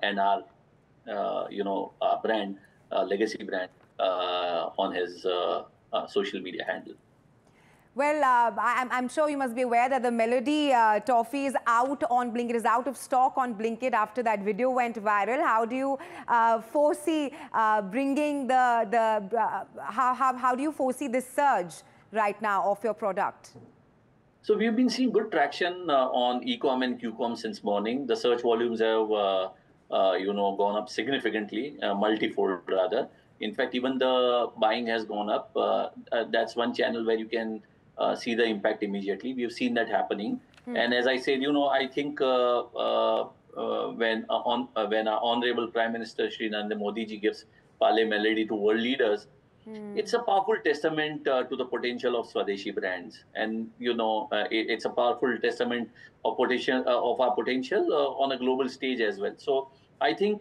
and our brand, legacy brand, on his social media handle. Well, I'm sure you must be aware that the Melody toffee is out on Blinkit, is out of stock on Blinkit after that video went viral. How do you foresee bringing how do you foresee this surge right now of your product? So we've been seeing good traction on Ecom and Qcom since morning. The search volumes have gone up significantly, multifold rather. In fact, even the buying has gone up. That's one channel where you can see the impact immediately. We've seen that happening. And as I said, I think when our Honorable Prime Minister Shri Narendra Modi ji gives Parle Melody to world leaders, it's a powerful testament to the potential of Swadeshi brands, and it's a powerful testament of potential of our potential on a global stage as well. So I think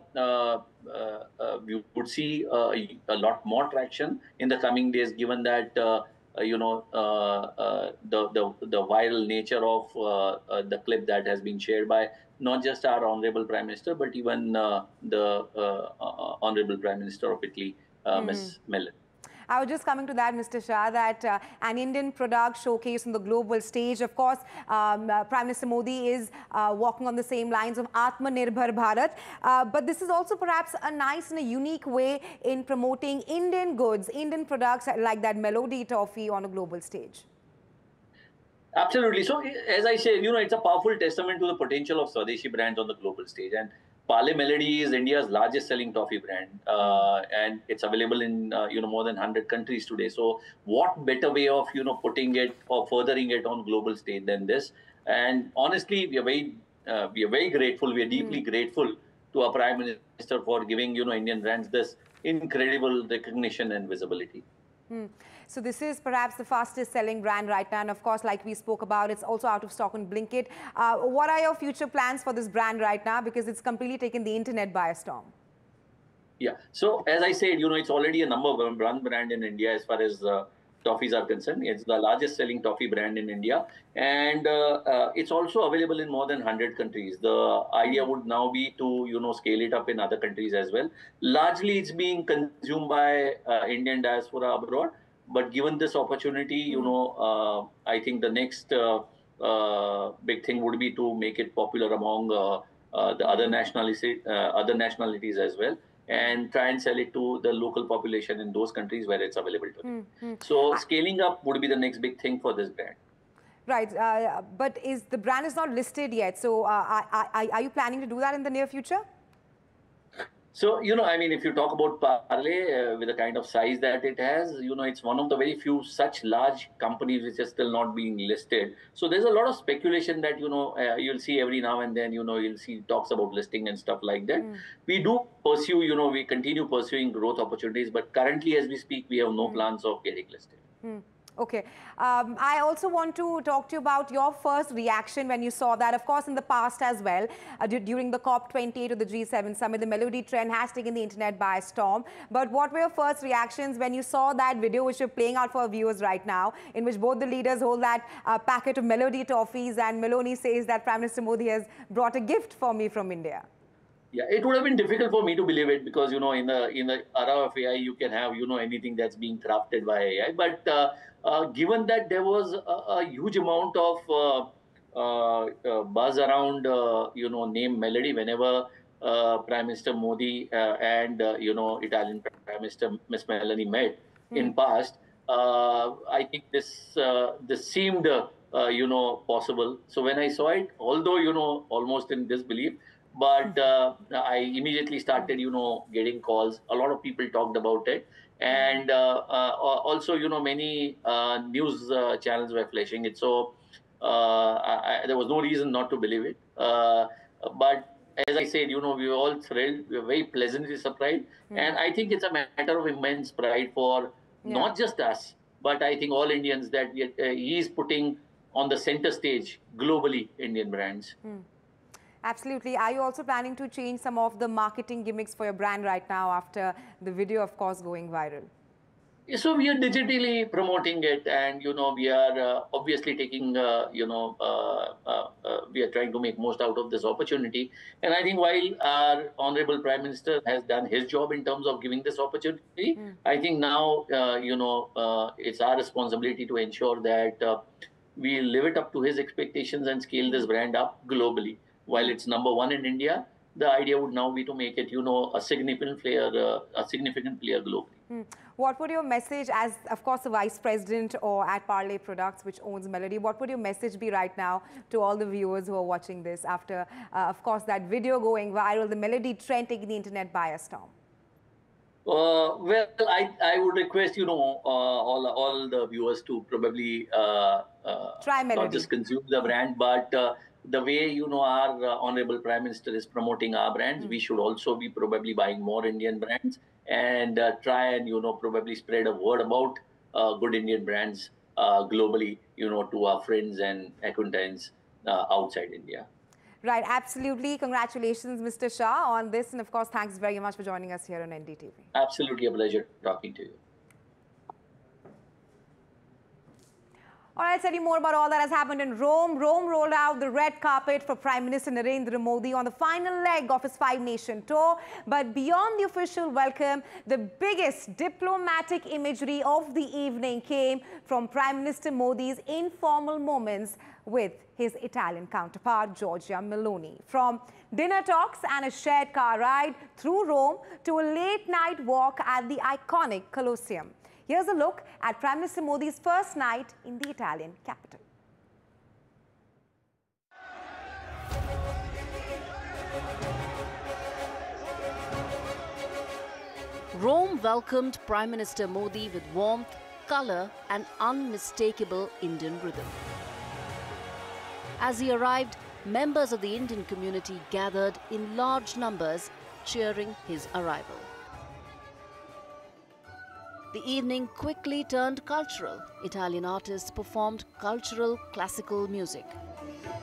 we would see a lot more traction in the coming days, given that the viral nature of the clip that has been shared by not just our Honorable Prime Minister, but even the Honorable Prime Minister of Italy, Ms. Meloni. I was just coming to that, Mr. Shah, that an Indian product showcased on the global stage. Of course, Prime Minister Modi is walking on the same lines of Atmanirbhar Bharat. But this is also perhaps a nice and a unique way in promoting Indian goods, Indian products like that Melody toffee on a global stage. Absolutely. So, as I said, it's a powerful testament to the potential of Swadeshi brands on the global stage. And Parle Melody is India's largest selling toffee brand, and it's available in more than 100 countries today. So, what better way of putting it or furthering it on global stage than this? And honestly, we are very grateful. We are deeply grateful to our Prime Minister for giving Indian brands this incredible recognition and visibility. So this is perhaps the fastest selling brand right now. And of course, like we spoke about, it's also out of stock on Blinkit. What are your future plans for this brand right now? Because it's completely taken the internet by a storm. Yeah. So as I said, it's already a number one brand in India as far as toffees are concerned. It's the largest selling toffee brand in India. And it's also available in more than 100 countries. The idea would now be to, scale it up in other countries as well. Largely, it's being consumed by Indian diaspora abroad. But given this opportunity, I think the next big thing would be to make it popular among the other nationalities as well, and try and sell it to the local population in those countries where it's available to them. So scaling up would be the next big thing for this brand. Right, but the brand is not listed yet. So are you planning to do that in the near future? So, if you talk about Parle with the kind of size that it has, it's one of the very few such large companies which is still not being listed. So there's a lot of speculation that, you'll see every now and then, you'll see talks about listing and stuff like that. We do pursue, we continue pursuing growth opportunities, but currently as we speak, we have no plans of getting listed. Okay. I also want to talk to you about your first reaction when you saw that. Of course, in the past as well, during the COP28 of the G7 summit, the Melody trend has taken the internet by storm. But what were your first reactions when you saw that video which you're playing out for our viewers right now, in which both the leaders hold that packet of Melody toffees, and Meloni says that Prime Minister Modi has brought a gift for me from India? Yeah, it would have been difficult for me to believe it because, in the era of AI, you can have, anything that's being crafted by AI. But given that there was a huge amount of buzz around, name Melody whenever Prime Minister Modi and, Italian Prime Minister Ms. Meloni met in past, I think this seemed, possible. So when I saw it, although, almost in disbelief, but I immediately started, getting calls. A lot of people talked about it. And also, many news channels were flashing it. So there was no reason not to believe it. But as I said, we were all thrilled. We were very pleasantly surprised. And I think it's a matter of immense pride for not just us, but I think all Indians that he is putting on the center stage globally Indian brands. Absolutely. Are you also planning to change some of the marketing gimmicks for your brand right now after the video, of course, going viral? So we are digitally promoting it, and we are obviously taking, we are trying to make most out of this opportunity. And I think while our honorable Prime Minister has done his job in terms of giving this opportunity, I think now, it's our responsibility to ensure that we live it up to his expectations and scale this brand up globally. While it's number one in India, the idea would now be to make it, a significant player globally. What would your message, as of course the Vice President or at Parle Products, which owns Melody, what would your message be right now to all the viewers who are watching this after, of course, that video going viral, the Melody trend taking the internet by a storm? Well, I would request, all the viewers to probably Try not Melody. just consume the brand, but the way, our honorable Prime Minister is promoting our brands, we should also be probably buying more Indian brands and try and, probably spread a word about good Indian brands globally, to our friends and acquaintances outside India. Right, absolutely. Congratulations, Mr. Shah, on this. And of course, thanks very much for joining us here on NDTV. Absolutely a pleasure talking to you. All right, I'll tell you more about all that has happened in Rome. Rome rolled out the red carpet for Prime Minister Narendra Modi on the final leg of his five-nation tour. But beyond the official welcome, the biggest diplomatic imagery of the evening came from Prime Minister Modi's informal moments with his Italian counterpart, Giorgia Meloni. From dinner talks and a shared car ride through Rome to a late-night walk at the iconic Colosseum. Here's a look at Prime Minister Modi's first night in the Italian capital. Rome welcomed Prime Minister Modi with warmth, colour and unmistakable Indian rhythm. As he arrived, members of the Indian community gathered in large numbers, cheering his arrival. The evening quickly turned cultural. Italian artists performed cultural classical music.